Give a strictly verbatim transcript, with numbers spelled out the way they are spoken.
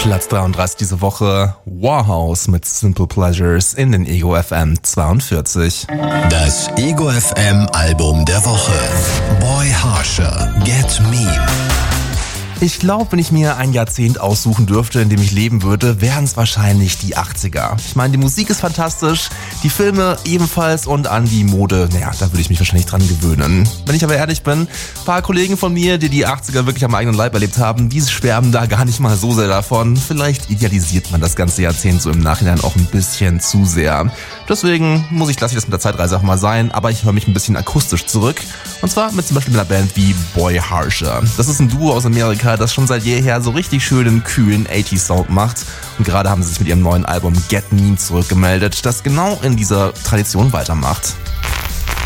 Platz dreiunddreißig diese Woche, Warhouse mit Simple Pleasures in den Ego F M zweiundvierzig. Das Ego F M Album der Woche. Boy Harsher, Get Mean. Ich glaube, wenn ich mir ein Jahrzehnt aussuchen dürfte, in dem ich leben würde, wären es wahrscheinlich die achtziger. Ich meine, die Musik ist fantastisch, die Filme ebenfalls und an die Mode, naja, da würde ich mich wahrscheinlich dran gewöhnen. Wenn ich aber ehrlich bin, ein paar Kollegen von mir, die die achtziger wirklich am eigenen Leib erlebt haben, die schwärmen da gar nicht mal so sehr davon. Vielleicht idealisiert man das ganze Jahrzehnt so im Nachhinein auch ein bisschen zu sehr. Deswegen muss ich, lasse ich das mit der Zeitreise auch mal sein, aber ich höre mich ein bisschen akustisch zurück. Und zwar mit zum Beispiel einer Band wie Boy Harsher. Das ist ein Duo aus Amerika, das schon seit jeher so richtig schönen, kühlen achtziger Sound macht. Und gerade haben sie sich mit ihrem neuen Album Get Mean zurückgemeldet, das genau in dieser Tradition weitermacht.